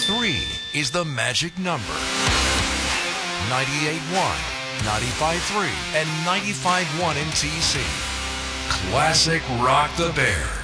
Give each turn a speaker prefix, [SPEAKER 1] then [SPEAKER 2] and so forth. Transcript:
[SPEAKER 1] 3 is the magic number. 98.1, 95.3, and 95.1 in TC. Classic Rock the Bear.